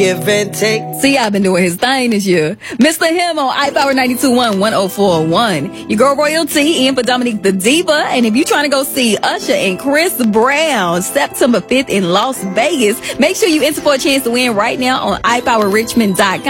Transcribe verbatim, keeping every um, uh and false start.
Give and take. See, I've been doing his thing this year. Mister Him on iPower ninety-two point one, one oh four point one. Your girl Royalty in for Dominique the Diva. And if you're trying to go see Usher and Chris Brown September fifth in Las Vegas, make sure you enter for a chance to win right now on i power richmond dot com.